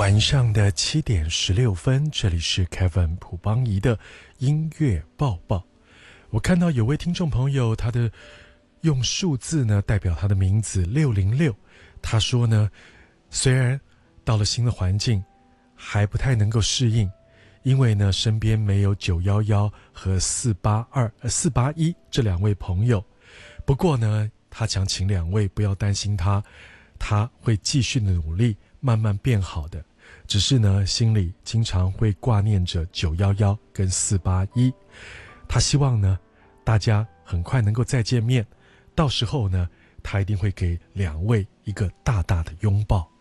晚上的7:16，这里是 Kevin 朴邦仪的音乐报报。我看到有位听众朋友，他的用数字呢代表他的名字606。他说呢，虽然到了新的环境，还不太能够适应，因为呢身边没有911和481这两位朋友。不过呢，他想请两位不要担心他会继续的努力，慢慢变好的。只是呢，心里经常会挂念着911跟481。他希望呢，大家很快能够再见面，到时候呢，他一定会给两位一个大大的拥抱。